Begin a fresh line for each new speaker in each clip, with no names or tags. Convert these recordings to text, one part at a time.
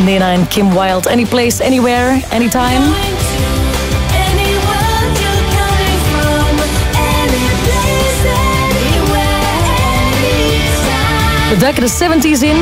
Nena en Kim Wilde. Any place, anywhere, anytime. We duiken de 70s in.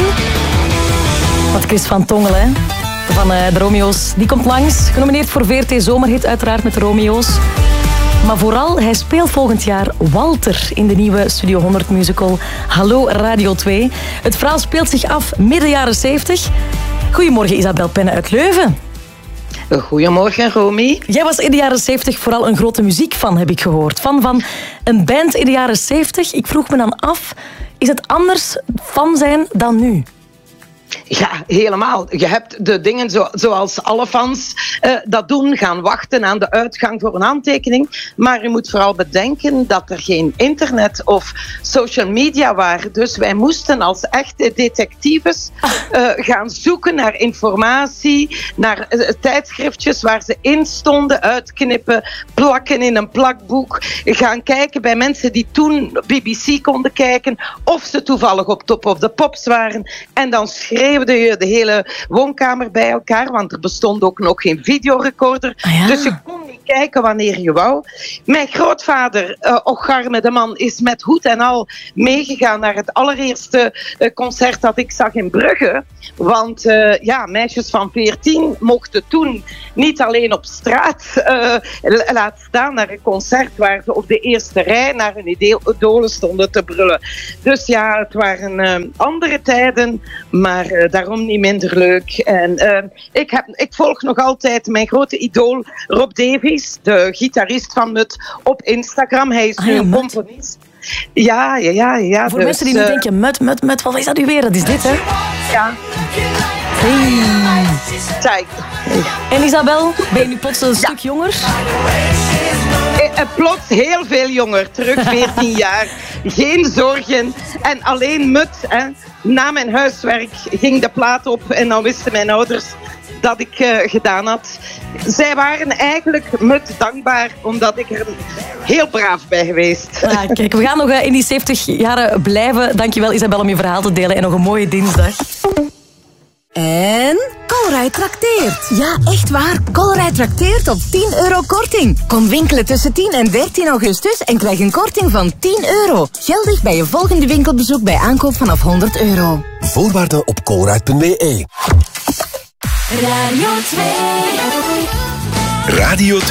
Wat Chris van Tongelen van de Romeo's, die komt langs. Genomineerd voor VRT Zomerhit, uiteraard met de Romeo's. Maar vooral, hij speelt volgend jaar Walter in de nieuwe Studio 100 musical Hallo Radio 2. Het verhaal speelt zich af midden jaren 70. Goedemorgen, Isabel Penne uit Leuven.
Goedemorgen, Romy.
Jij was in de jaren 70 vooral een grote muziekfan, heb ik gehoord. Fan van een band in de jaren 70. Ik vroeg me dan af, is het anders fan zijn dan nu?
Ja, helemaal. Je hebt de dingen zoals alle fans dat doen, gaan wachten aan de uitgang voor een handtekening. Maar je moet vooral bedenken dat er geen internet of social media waren. Dus wij moesten als echte detectives gaan zoeken naar informatie, naar tijdschriftjes waar ze in stonden, uitknippen, plakken in een plakboek. Gaan kijken bij mensen die toen BBC konden kijken of ze toevallig op Top of the Pops waren. En dan schreeuwde je de hele woonkamer bij elkaar, want er bestond ook nog geen videorecorder. Ja. Dus je kon niet kijken wanneer je wou. Mijn grootvader, Ocharme de Man, is met hoed en al meegegaan naar het allereerste concert dat ik zag in Brugge. Want meisjes van 14 mochten toen niet alleen op straat laten staan naar een concert waar ze op de eerste rij naar hun idolen stonden te brullen. Dus ja, het waren andere tijden, maar daarom niet minder leuk. En ik volg nog altijd mijn grote idool Rob Davies, de gitarist van Mut, op Instagram. Hij is nu een componist. Ja.
Voor
dus,
mensen die nu denken, Mut, wat is dat nu weer? Dat is dit, hè?
Ja.
Hey.
Kijk.
En Isabel, ben je nu plots een stuk jonger?
Plots heel veel jonger, terug 14 jaar. Geen zorgen en alleen Mut. Hè. Na mijn huiswerk ging de plaat op en dan wisten mijn ouders dat ik gedaan had. Zij waren eigenlijk Mut dankbaar, omdat ik er heel braaf bij geweest.
Ah, kijk, we gaan nog in die 70 jaren blijven. Dankjewel Isabel om je verhaal te delen en nog een mooie dinsdag.
En Colruyt trakteert. Ja, echt waar. Colruyt trakteert op 10 euro korting. Kom winkelen tussen 10 en 13 augustus en krijg een korting van 10 euro. Geldig bij je volgende winkelbezoek bij aankoop vanaf 100 euro.
Voorwaarden op colruyt.be.
Radio 2.
Radio 2.